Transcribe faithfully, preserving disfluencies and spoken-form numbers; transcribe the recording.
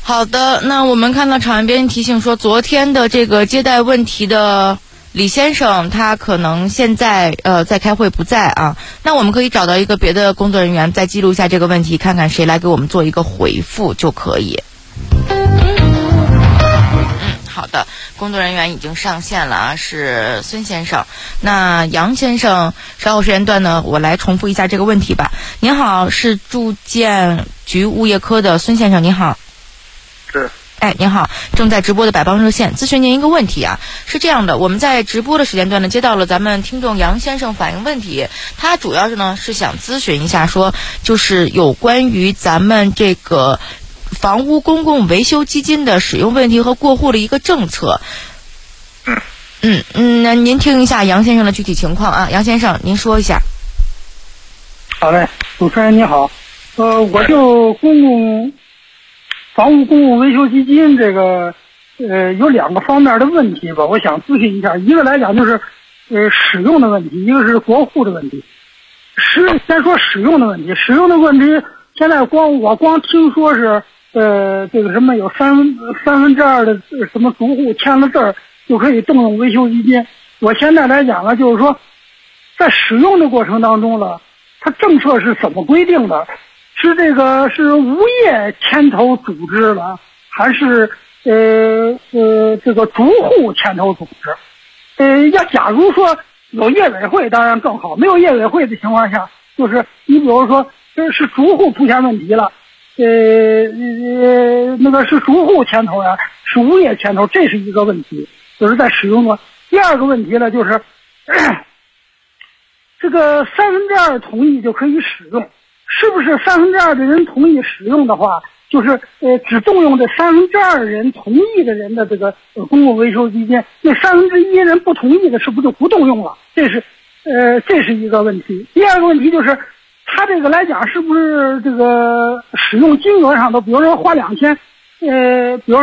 好的，那我们看到场边提醒说，昨天的这个接待问题的李先生，他可能现在呃在开会不在啊。那我们可以找到一个别的工作人员再记录一下这个问题，看看谁来给我们做一个回复就可以。好的，工作人员已经上线了啊，是孙先生。那杨先生，稍后时间段呢，我来重复一下这个问题吧。您好，是住建局物业科的孙先生，您好。 是。 哎，您好，正在直播的百帮热线咨询您一个问题啊，是这样的，我们在直播的时间段呢，接到了咱们听众杨先生反映问题，他主要是呢是想咨询一下说，就是有关于咱们这个房屋公共维修基金的使用问题和过户的一个政策。嗯嗯，那您听一下杨先生的具体情况啊，杨先生您说一下。 好嘞，主持人你好，呃，我就公共房屋公共维修基金这个呃有两个方面的问题吧，我想咨询一下。一个来讲就是呃使用的问题，一个是过户的问题。使先说使用的问题，使用的问题现在光我光听说是呃这个什么有三分三分之二的什么住户签了字儿就可以动用维修基金。我现在来讲呢，就是说在使用的过程当中了，它政策是怎么规定的？是这个是物业牵头组织了，还是呃呃这个住户牵头组织？呃，要假如说有业委会当然更好，没有业委会的情况下，就是你比如说这是住户出现问题了，呃呃那个是住户牵头呀，是物业牵头，这是一个问题，就是在使用的。第二个问题呢，就是、呃、这个三分之二同意就可以使用。是不是三分之二的人同意使用的话，就是呃只动用这三分之二人同意的人的这个、呃、公共维修基金，那三分之一人不同意的，是不是就不动用了？这是呃这是一个问题。第二个问题就是，他这个来讲是不是这个使用金额上的，比如说花两千，呃，比如。